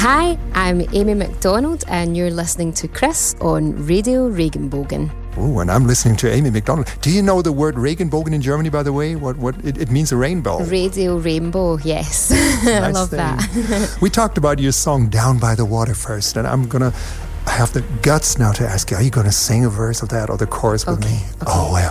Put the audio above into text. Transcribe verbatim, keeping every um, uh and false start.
Hi, I'm Amy McDonald, and you're listening to Chris on Radio Regenbogen. Oh, and I'm listening to Amy McDonald. Do you know the word Regenbogen in Germany, by the way? What what it, it means a rainbow. Radio Rainbow, yes. I Nice love thing. that. We talked about your song Down by the Water first, and I'm going to I have the guts now to ask you, are you going to sing a verse of that or the chorus with Okay, me? okay. Oh, well.